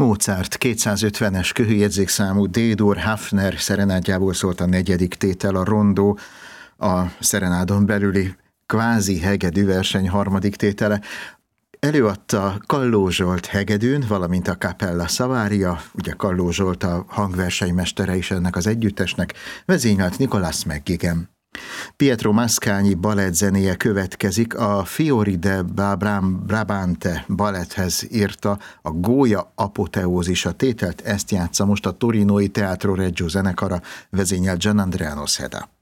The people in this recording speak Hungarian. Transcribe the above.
Mozart 250-es köhőjegyzékszámú D-dur Hafner szerenádjából szólt a negyedik tétel, a rondó, a szerenádon belüli kvázi hegedű verseny harmadik tétele. Előadta Kalló Zsolt hegedűn, valamint a Capella Savaria, ugye Kalló Zsolt a hangversenymestere is ennek az együttesnek, vezényelt Nicolas McGuigan. Pietro Mascagni balett zenéje következik, a Fiori de Brabante baletthez írta a Gólya apoteózisa tételt, ezt játsza most a torinói Teatro Regio zenekara, vezényel Gianandrea Noseda.